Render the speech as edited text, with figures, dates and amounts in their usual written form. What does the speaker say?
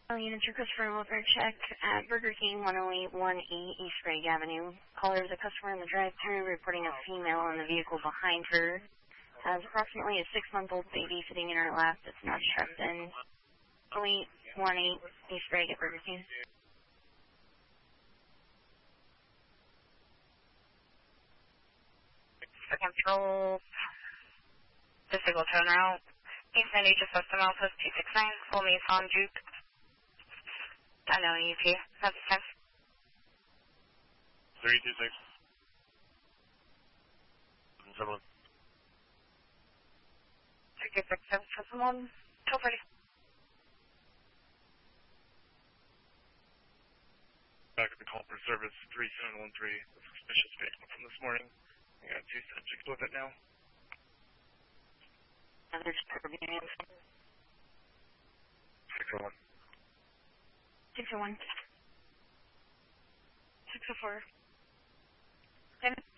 Unit to Christopher Welfare check at Burger King 10818 East Craig Avenue. Caller is a customer in the drive-thru reporting a female in the vehicle behind her. Has approximately a 6-month-old baby sitting in her lap that's not strapped in. 0818 East Craig at Burger King. Control. Physical turnaround. East San Diego System Alpha 269. Full me on Juke. I know EP. That's 10. 326. 7. 326 7 240. Back at the call for service 3713. The suspicious vehicle from this morning. We got 2 subjects with it now. There's Peruvian. 601. 601. 604. 10.